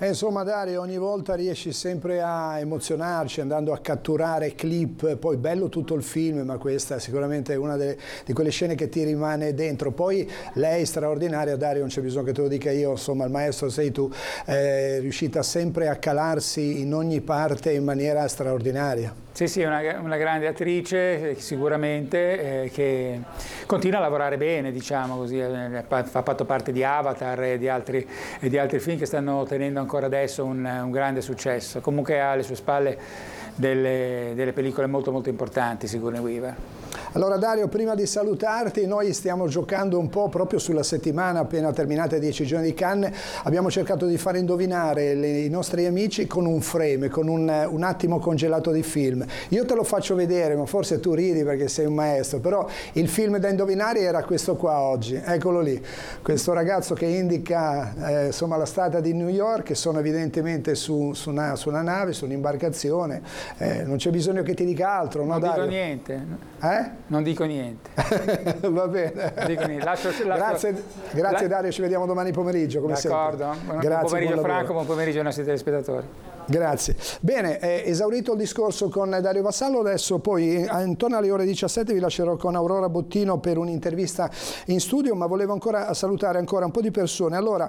Insomma Dario, ogni volta riesci sempre a emozionarci andando a catturare clip, poi bello tutto il film, ma questa sicuramente è una di quelle scene che ti rimane dentro. Poi lei straordinaria, Dario, non c'è bisogno che te lo dica io, insomma il maestro sei tu, è riuscita sempre a calarsi in ogni parte in maniera straordinaria. Sì, sì, è una grande attrice sicuramente, che continua a lavorare bene, diciamo così, ha fatto parte di Avatar e di altri film che stanno ottenendo ancora adesso un grande successo. Comunque ha alle sue spalle delle pellicole molto molto importanti, Sigourney Weaver. Allora Dario, prima di salutarti, noi stiamo giocando un po' proprio sulla settimana appena terminata 10 giorni di Cannes, abbiamo cercato di far indovinare i nostri amici con un frame, con un attimo congelato di film. Io te lo faccio vedere, ma forse tu ridi perché sei un maestro, però il film da indovinare era questo qua oggi, eccolo lì, questo ragazzo che indica insomma la strada di New York, che sono evidentemente su una nave, su un'imbarcazione, non c'è bisogno che ti dica altro, no Dario? Non dico niente. Non dico niente. Va bene. Non dico niente. Grazie Dario, ci vediamo domani pomeriggio come sempre. D'accordo. Buon pomeriggio Franco, buon pomeriggio ai nostri telespettatori. Grazie. Bene, esaurito il discorso con Dario Vassallo, adesso poi intorno alle ore 17 vi lascerò con Aurora Bottino per un'intervista in studio, ma volevo ancora salutare ancora un po' di persone. Allora,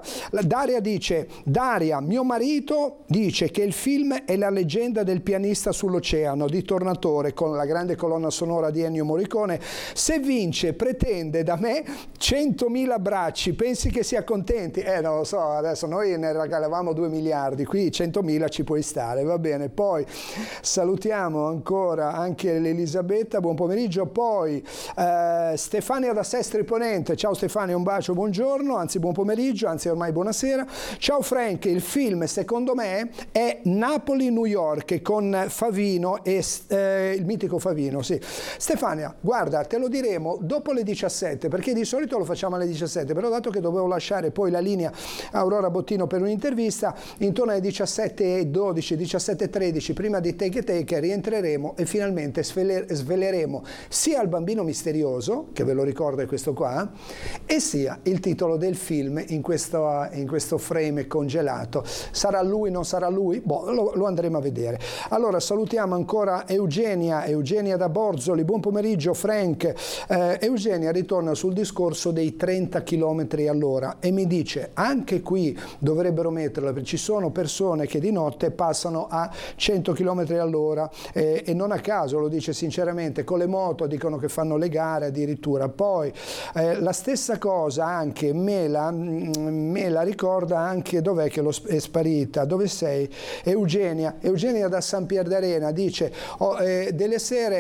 Daria, mio marito dice che il film è la leggenda del pianista sull'oceano di Tornatore con la grande colonna sonora di Ennio Morricone. Se vince pretende da me 100.000 abbracci, pensi che sia contenti? Non lo so, adesso noi ne regalavamo 2 miliardi, qui 100.000 ci puoi stare, va bene. Poi salutiamo ancora anche l'Elisabetta, buon pomeriggio. Poi Stefania da Sestri Ponente, ciao Stefania, un bacio, buongiorno, anzi buon pomeriggio, anzi ormai buonasera. Ciao Frank, il film secondo me è Napoli-New York con Favino e il mitico Favino, sì. Stefania, guarda, te lo diremo dopo le 17, perché di solito lo facciamo alle 17, però dato che dovevo lasciare poi la linea a Aurora Bottino per un'intervista, intorno alle 17:12, 17:13, prima di Take Take, rientreremo e finalmente sveleremo sia il bambino misterioso, che ve lo ricordo è questo qua, e sia il titolo del film in questo frame congelato. Sarà lui, non sarà lui? Boh, lo andremo a vedere. Allora salutiamo ancora Eugenia da Borzoli, buon pomeriggio Frank. Eugenia ritorna sul discorso dei 30 km all'ora e mi dice anche qui dovrebbero metterla, perché ci sono persone che di notte passano a 100 km all'ora e non a caso, lo dice sinceramente, con le moto dicono che fanno le gare addirittura. Poi la stessa cosa anche me la ricorda anche, dov'è che è sparita, dove sei? Eugenia da San Pier d'Arena dice delle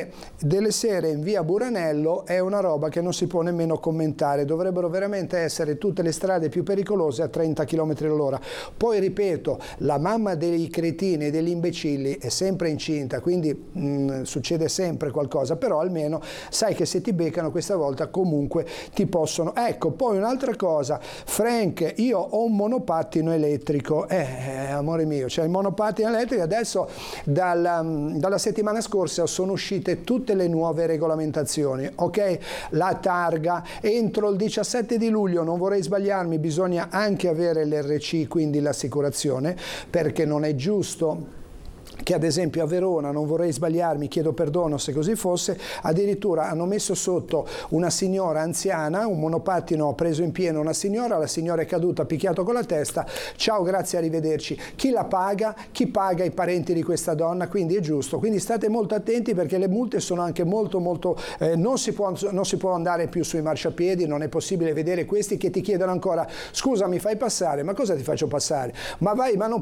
sere in via Buranello è una roba che non si può nemmeno commentare, dovrebbero veramente essere tutte le strade più pericolose a 30 km all'ora. Poi ripeto, la mamma dei cretini e degli imbecilli è sempre incinta, quindi succede sempre qualcosa, però almeno sai che se ti beccano questa volta comunque ti possono. Ecco, poi un'altra cosa, Frank, io ho un monopattino elettrico, amore mio, cioè il monopattino elettrico adesso dalla settimana scorsa sono uscite tutte le nuove regolamentazioni, ok? La targa, entro il 17 di luglio, non vorrei sbagliarmi, bisogna anche avere l'RC, quindi l'assicurazione, perché non è giusto che ad esempio a Verona, non vorrei sbagliarmi, chiedo perdono se così fosse, addirittura hanno messo sotto una signora anziana, un monopattino ha preso in pieno una signora, la signora è caduta, ha picchiato con la testa, ciao, grazie, arrivederci. Chi la paga? Chi paga? I parenti di questa donna, quindi è giusto. Quindi state molto attenti perché le multe sono anche molto non si può andare più sui marciapiedi, non è possibile vedere questi che ti chiedono ancora, scusa mi fai passare? Ma cosa ti faccio passare? Ma vai, ma non